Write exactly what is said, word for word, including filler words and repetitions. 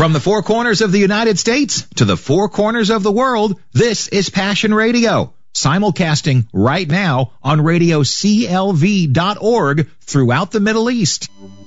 From the four corners of the United States to the four corners of the world, this is Passion Radio, simulcasting right now on radio C L V dot org throughout the Middle East.